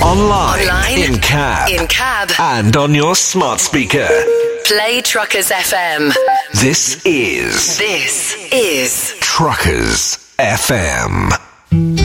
Online. In cab. And on your smart speaker. Play Truckers FM. This is Truckers FM.